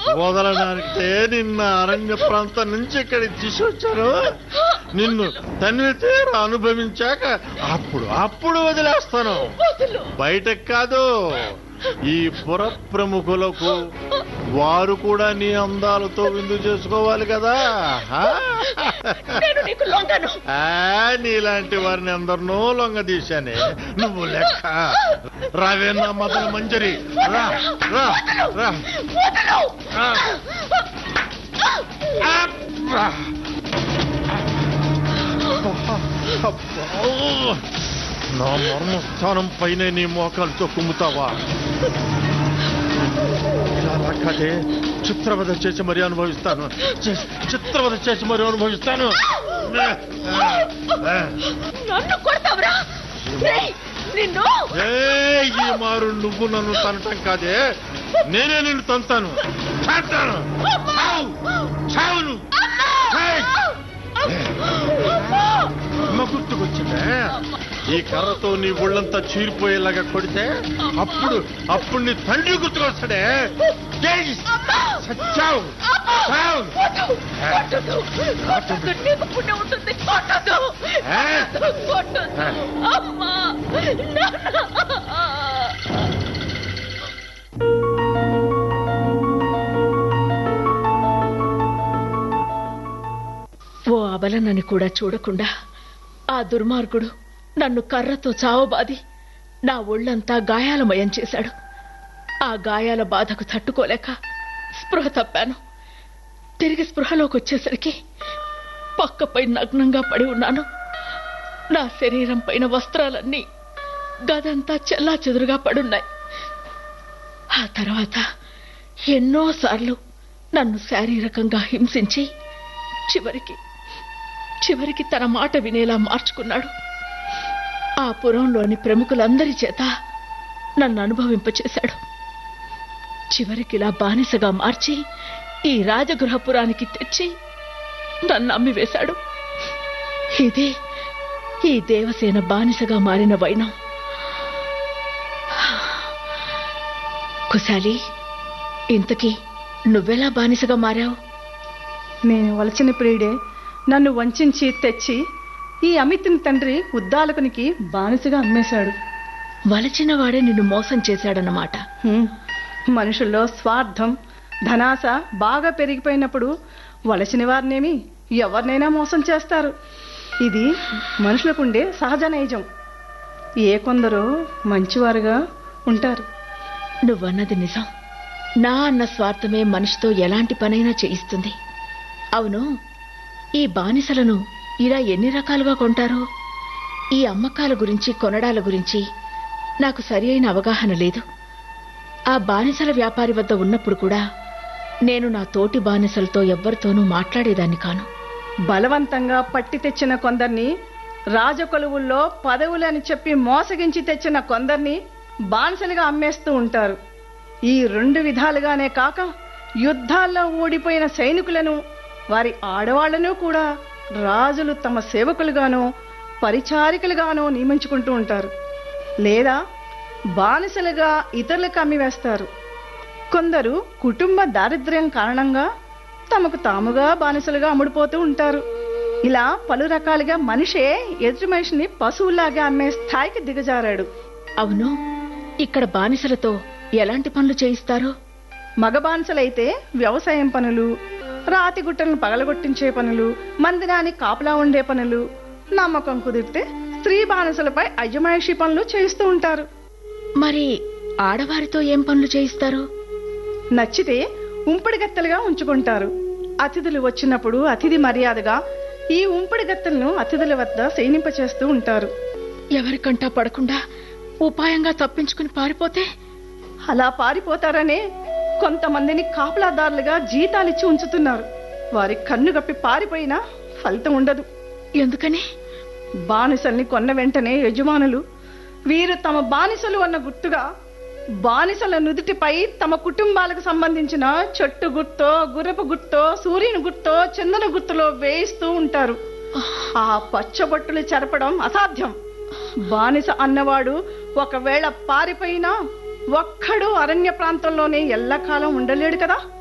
వదలడానికే నిన్న అరణ్య ప్రాంతం నుంచి ఇక్కడికి తీసుకొచ్చారు. నిన్ను తన్ని తీర అనుభవించాక అప్పుడు వదిలేస్తాను. బయటకు కాదు, ఈ పుర ప్రముఖులకు. వారు కూడా నీ అందాలతో విందు చేసుకోవాలి కదా. నీలాంటి వారిని అందరినో లొంగదీశానే. నువ్వు లెక్క. రావేనా మదన మంజరి, రా రా రా. నా మర్మస్థానం పైన నీ మోకాలతో కుమ్ముతావా? ఇలా రాకటే చిత్రవద చేసి మరీ అనుభవిస్తాను. చిత్రవద చేసి మరీ అనుభవిస్తాను. ఈ మారు నువ్వు నన్ను తనటం కాదే, నేనే నిన్ను తంతాను. అమ్మ గుర్తుకొచ్చిందే. ఈ కర్రతో నీ ఒళ్ళంతా చీరిపోయేలాగా కొడితే అప్పుడు నీ తండ్రి గుర్తుకొస్తాడే. సచ్చావు. ఓ అబలనని కూడా చూడకుండా ఆ దుర్మార్గుడు నన్ను కర్రతో చావబాది నా ఒళ్లంతా గాయాలమయం చేశాడు. ఆ గాయాల బాధకు తట్టుకోలేక స్పృహ తప్పాను. తిరిగి స్పృహలోకి వచ్చేసరికి పక్కపై నగ్నంగా పడి ఉన్నాను. నా శరీరం పైన వస్త్రాలన్నీ గదంతా చెల్లా చెదురుగా పడున్నాయి. ఆ తర్వాత ఎన్నోసార్లు నన్ను శారీరకంగా హింసించి చివరికి తన మాట వినేలా మార్చుకున్నాడు. ఆ పురంలోని ప్రముఖులందరి చేత నన్ను అనుభవింపచేశాడు. చివరికి ఇలా బానిసగా మార్చి ఈ రాజగృహపురానికి తెచ్చి నన్ను అమ్మివేశాడు. ఇదే ఈ దేవసేన బానిసగా మారిన వైనం. కుశాలి, ఇంతకీ నువ్వెలా బానిసగా మారావు? నేను వలచిన ప్రియుడే నన్ను వంచి తెచ్చి ఈ అమితుని తండ్రి ఉద్దాలకునికి బానిసగా అమ్మేశాడు. వలచిన వాడే నిన్ను మోసం చేశాడన్నమాట. మనుషుల్లో స్వార్థం, ధనాశ బాగా పెరిగిపోయినప్పుడు వలసిన వారినేమి ఎవరినైనా మోసం చేస్తారు. ఇది మనుషులకుండే సహజ నైజం. ఏ కొందరో మంచివారుగా ఉంటారు. నువ్వన్నది నిజం. నా అన్న స్వార్థమే మనిషితో ఎలాంటి పనైనా చేయిస్తుంది. అవును, ఈ బానిసలను ఇలా ఎన్ని రకాలుగా కొంటారో? ఈ అమ్మకాల గురించి కొనడాల గురించి నాకు సరి అయిన అవగాహన లేదు. ఆ బానిసల వ్యాపారి వద్ద ఉన్నప్పుడు కూడా నేను నా తోటి బానిసలతో ఎవ్వరితోనూ మాట్లాడేదాన్ని కాను. బలవంతంగా పట్టి తెచ్చిన కొందరిని, రాజకొలువుల్లో పదవులని చెప్పి మోసగించి తెచ్చిన కొందరిని బానిసలుగా అమ్మేస్తూ ఉంటారు. ఈ రెండు విధాలుగానే కాక యుద్ధాల్లో ఓడిపోయిన సైనికులను, వారి ఆడవాళ్లను కూడా రాజులు తమ సేవకులుగానో పరిచారికలుగానో నియమించుకుంటూ ఉంటారు. లేదా బానిసలుగా ఇతరులకు అమ్మివేస్తారు. కొందరు కుటుంబ దారిద్ర్యం కారణంగా తమకు తాముగా బానిసలుగా అమ్ముడుపోతూ ఉంటారు. ఇలా పలు రకాలుగా మనిషే ఎదుటి మనిషిని పశువులాగా అమ్మే స్థాయికి దిగజారాడు. అవును, ఇక్కడ బానిసలతో ఎలాంటి పనులు చేయిస్తారు? మగ బానిసలైతే వ్యవసాయం పనులు, రాతి గుట్టలను పగలగొట్టించే పనులు, మందిరాన్ని కాపలా ఉండే పనులు, నమ్మకం కుదిరితే స్త్రీ బానిసలపై అజమాయిషీ పనులు చేయిస్తూ ఉంటారు. మరి ఆడవారితో ఏం పనులు చేయిస్తారు? నచ్చితే ఉంపుడు గత్తెలుగా ఉంచుకుంటారు. అతిథులు వచ్చినప్పుడు అతిథి మర్యాదగా ఈ ఉంపుడు గత్తెలను అతిథుల వద్ద శయనింపచేస్తూ ఉంటారు. ఎవరికంటా పడకుండా ఉపాయంగా తప్పించుకుని పారిపోతే? అలా పారిపోతారనే కొంతమందిని కాపలాదారులుగా జీతాలిచ్చి ఉంచుతున్నారు. వారి కన్ను గప్పి పారిపోయినా ఫలితం ఉండదు. ఎందుకని? బానిసల్ని కొన్న వెంటనే యజమానులు వీరు తమ బానిసలు అన్న గుర్తుగా బానిసల నుదుటిపై తమ కుటుంబాలకు సంబంధించిన చెట్టు గుర్తో, గుర్రపు గుర్తో, సూర్యుని గుర్తో, చందన గుర్తులో వేయిస్తూ ఉంటారు. ఆ పచ్చబొట్టులు చెరపడం అసాధ్యం. బానిస అన్నవాడు ఒకవేళ పారిపోయినా ఒక్కడు అరణ్య ప్రాంతంలోనే ఎల్లకాలం ఉండలేడు కదా.